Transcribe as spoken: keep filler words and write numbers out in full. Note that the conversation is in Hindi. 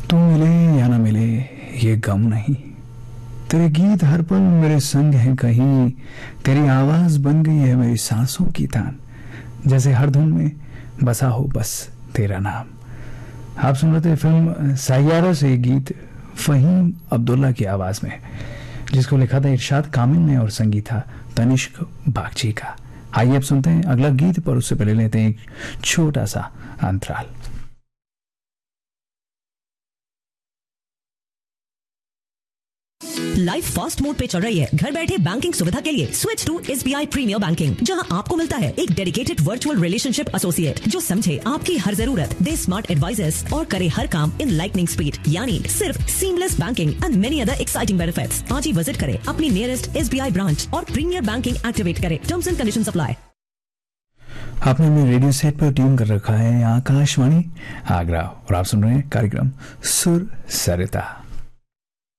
तू मिले या ना मिले ये गम नहीं, तेरे गीत हर पल मेरे संग हैं कहीं, तेरी आवाज बन गई है मेरी सांसों की तान, जैसे हर धुन में बसा हो बस तेरा नाम। आप सुन रहे थे फिल्म सैयारा से गीत फहीम अब्दुल्ला की आवाज में, जिसको लिखा था इरशाद कामिल ने और संगीत था तनिष्क बागची का। आइए अब सुनते हैं अगला गीत, पर उससे पहले लेते हैं एक छोटा सा अंतराल। लाइफ फास्ट मोड पे चल रही है। घर बैठे बैंकिंग सुविधा के लिए switch to SBI premiere banking, जहां आपको मिलता है एक डेडिकेटेड वर्चुअल रिलेशनशिप एसोसिएट जो समझे आपकी हर जरूरत, दे स्मार्ट एडवाइजर्स और करे हर काम इन लाइटनिंग स्पीड, यानी सिर्फ seamless banking and many other exciting benefits. आज ही विजिट करें अपनी नियरेस्ट एसबीआई ब्रांच और प्रीमियर बैंकिंग एक्टिवेट करें। Terms and conditions apply. आपने अपने रेडियो सेट पर ट्यून कर रखा है आकाशवाणी आगरा और आप सुन रहे हैं कार्यक्रम सुर सरिता।